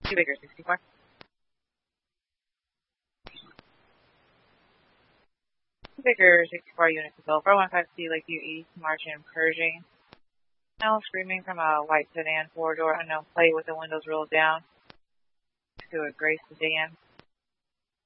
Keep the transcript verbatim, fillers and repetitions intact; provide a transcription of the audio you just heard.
Two Baker sixty-four. Two Baker sixty-four unit to Bill. four one five C Lakeview East, marching Pershing. Now screaming from a white sedan, four door unknown plate with the windows rolled down to a gray sedan.